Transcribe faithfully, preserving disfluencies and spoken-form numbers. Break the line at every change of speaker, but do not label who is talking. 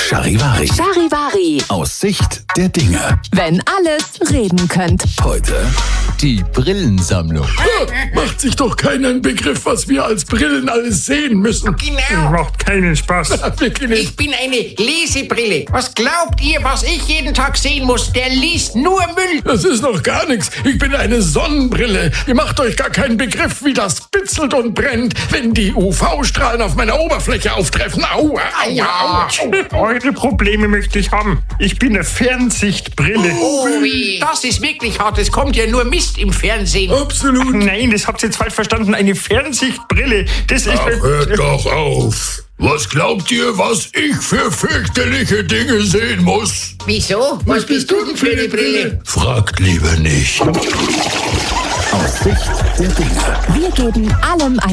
Charivari.
Charivari.
Aus Sicht der Dinge.
Wenn alles reden könnt.
Heute
die Brillensammlung.
Macht sich doch keiner einen Begriff, was wir als Brillen alles sehen müssen.
Genau.
Macht keinen Spaß. Wirklich nicht.
Ich bin eine Lesebrille. Was glaubt ihr, was ich jeden Tag sehen muss? Der liest nur Müll.
Das ist noch gar nichts. Ich bin eine Sonnenbrille. Ihr macht euch gar keinen Begriff, wie das bitzelt und brennt, wenn die U V-Strahlen auf meiner Oberfläche auftreffen. Aua, aua, aua.
Eure Probleme möchte ich haben. Ich bin eine Fernsichtbrille.
Oh, wie. Das ist wirklich hart. Es kommt ja nur Mist im Fernsehen.
Absolut.
Nein, das habt ihr jetzt falsch verstanden. Eine Fernsichtbrille. Das ist...
Ach, hört doch auf. Was glaubt ihr, was ich für fürchterliche Dinge sehen muss?
Wieso? Was bist du denn für eine Brille?
Fragt lieber nicht.
aus Sicht der Dinge.
Wir geben allem ein